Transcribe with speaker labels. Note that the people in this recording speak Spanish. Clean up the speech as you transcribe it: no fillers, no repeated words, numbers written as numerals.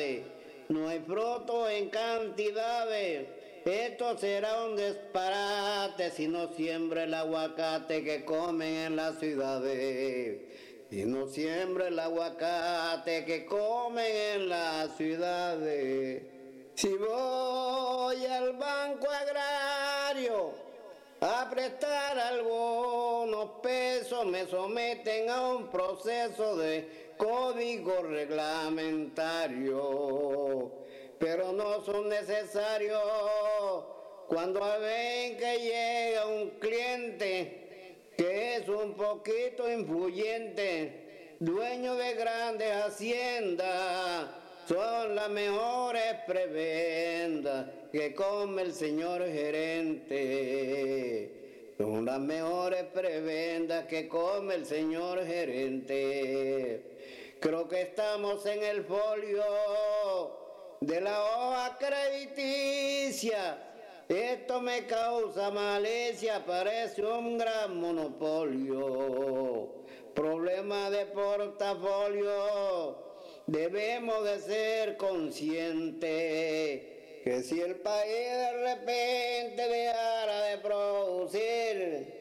Speaker 1: sabe, no hay fruto en cantidades. Esto será un disparate si no siembra el aguacate que comen en las ciudades. Si no siembra el aguacate que comen en las ciudades. Si voy al Banco Agrario a prestar algunos pesos, me someten a un proceso de código reglamentario, pero no son necesarios cuando ven que llega un cliente que es un poquito influyente, dueño de grandes haciendas. Son las mejores prebendas que come el señor gerente. Son las mejores prebendas que come el señor gerente. Creo que estamos en el folio de la hoja crediticia. Esto me causa malicia, parece un gran monopolio. Problema de portafolio. Debemos de ser conscientes que si el país de repente dejara de producir,